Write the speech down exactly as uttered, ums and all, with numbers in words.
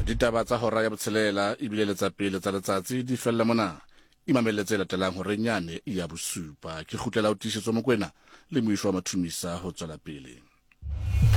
ditaba tsa hora ya botshelela ebile le tsa pele tsa letsatsi di fella mona imamelletse e latelang hore nyane ya bosupa ke kgutlela ho tiisetso Mokwena le moifo wa Mathomisa ho tswela pele.